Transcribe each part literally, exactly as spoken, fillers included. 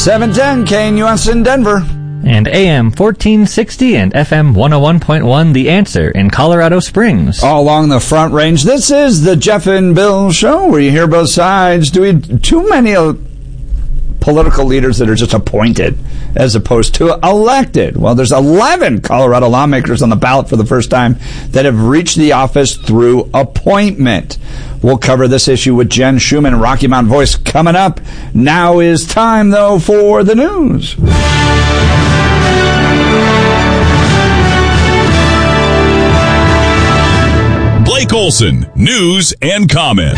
seven ten K N U S in Denver. And A M fourteen sixty and F M one oh one point one, The Answer in Colorado Springs. All along the Front Range. This is the Jeff and Bill Show, where you hear both sides. Do we too many uh, political leaders that are just appointed as opposed to elected? Well, there's eleven Colorado lawmakers on the ballot for the first time that have reached the office through appointment. We'll cover this issue with Jen Schumann and Rocky Mountain Voice coming up. Now is time, though, for the news. Blake Olson, news and comment.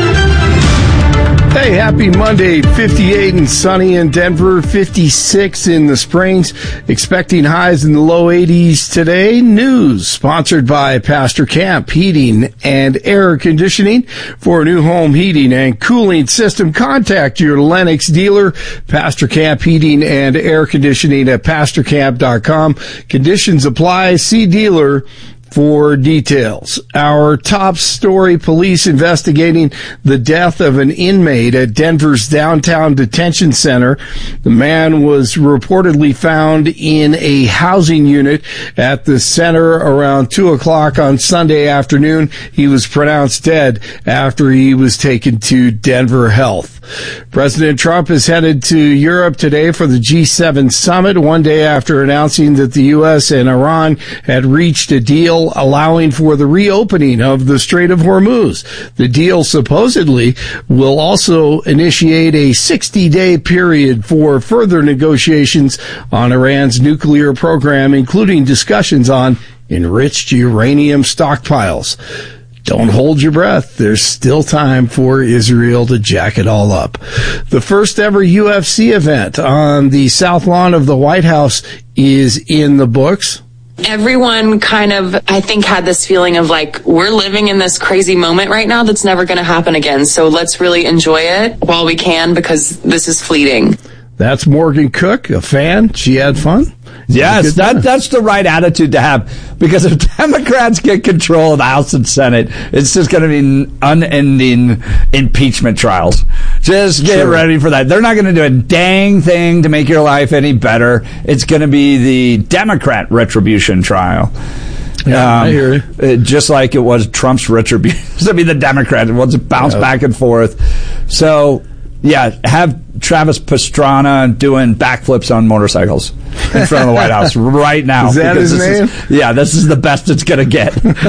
Hey, happy Monday. fifty-eight and sunny in Denver, fifty-six in the Springs. Expecting highs in the low eighties today. News sponsored by Pastor Camp Heating and Air Conditioning. For a new home heating and cooling system, contact your Lennox dealer. Pastor Camp Heating and Air Conditioning at pastor camp dot com. Conditions apply. See dealer for details. Our top story: police investigating the death of an inmate at Denver's downtown detention center. The man was reportedly found in a housing unit at the center around two o'clock on Sunday afternoon. He was pronounced dead after he was taken to Denver Health. President Trump is headed to Europe today for the G seven summit, one day after announcing that the U S and Iran had reached a deal allowing for the reopening of the Strait of Hormuz. The deal supposedly will also initiate a sixty-day period for further negotiations on Iran's nuclear program, including discussions on enriched uranium stockpiles. Don't hold your breath. There's still time for Israel to jack it all up. The first ever U F C event on the south lawn of the White House is in the books. Everyone kind of, I think, had this feeling of like, we're living in this crazy moment right now that's never going to happen again. So let's really enjoy it while we can, because this is fleeting. That's Morgan Cook, a fan. She had fun. Yes, that that's the right attitude to have, because if Democrats get control of the House and Senate, it's just going to be unending impeachment trials. Just get sure. ready for that. They're not going to do a dang thing to make your life any better. It's going to be the Democrat retribution trial. Yeah, um, I hear you. Just like it was Trump's retribution. It's going to be the Democrat. We'll just bounce yeah. back and forth. So, yeah, have Travis Pastrana doing backflips on motorcycles in front of the White House right now. Is that his name? Is, yeah, this is the best it's going to get.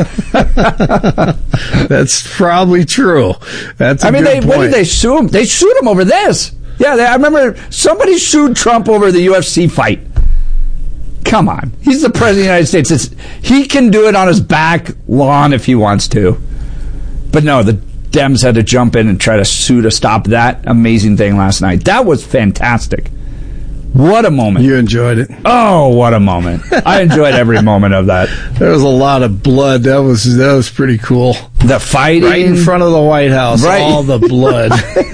That's probably true. That's a I mean, good they, point. What did they sue him? They sued him over this. Yeah, they, I remember somebody sued Trump over the U F C fight. Come on. He's the president of the United States. It's, he can do it on his back lawn if he wants to. But no, the Dems had to jump in and try to sue to stop that amazing thing last night. That was fantastic. What a moment. You enjoyed it. Oh, what a moment. I enjoyed every moment of that. There was a lot of blood. That was that was pretty cool. The fighting. Right in front of the White House. Right. All the blood.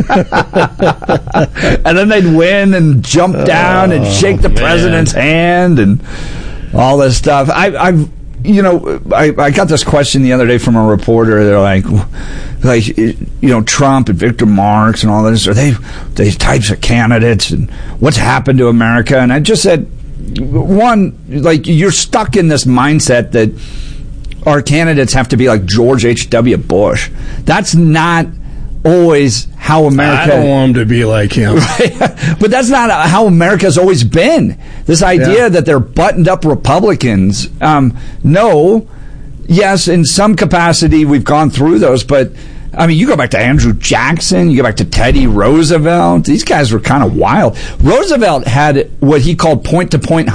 And then they'd win and jump down oh, and shake the man. president's hand and all this stuff. I, I've, you know, I, I got this question the other day from a reporter. They're like, like, you know, Trump and Victor Marx and all this, are they these types of candidates, and what's happened to America? And I just said, one, like, you're stuck in this mindset that our candidates have to be like George H W Bush. That's not always how America... I don't want them to be like him. Right? But that's not how America's always been. This idea yeah. that they're buttoned-up Republicans. Um, no. Yes, in some capacity we've gone through those, but, I mean, you go back to Andrew Jackson, you go back to Teddy Roosevelt. These guys were kind of wild. Roosevelt had what he called point-to-point